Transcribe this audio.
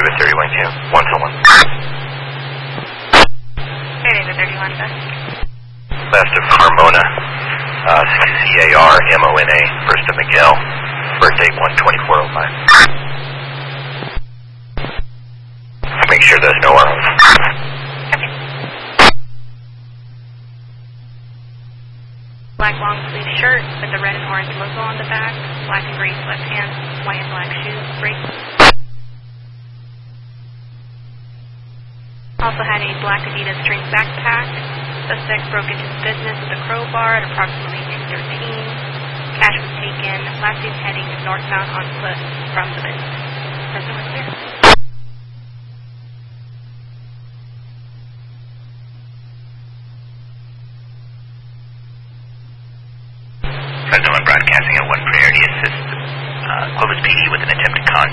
David 31 1 to 1. Hey, David 31 Last of Carmona, C-A-R-M-O-N-A, first of Miguel, birthday 1/24/05. Make sure there's no ROs. Okay. Black long sleeve shirt with the red and orange logo on the back, black and gray sweatpants, white and black shoes, brakes. Also had a black Adidas string backpack. Suspect broke into his business with a crowbar at approximately 2:13. Cash was taken. Last seen heading northbound on foot from the business. Person was clear. President Broadcasting at 1 Priority Assist. Clovis PD with an attempt to contact